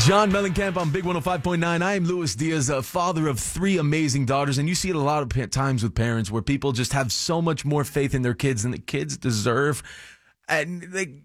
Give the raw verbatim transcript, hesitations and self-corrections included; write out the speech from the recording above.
John Mellencamp on Big one oh five point nine. I am Luis Diaz, a father of three amazing daughters, and you see it a lot of pa- times with parents where people just have so much more faith in their kids than the kids deserve. And they,